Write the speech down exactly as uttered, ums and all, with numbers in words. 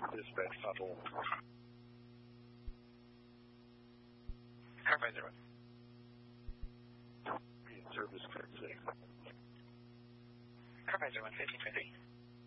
Dispatch Papa one. Car five zero one. Service correct six. Car five zero one, fifteen twenty-three.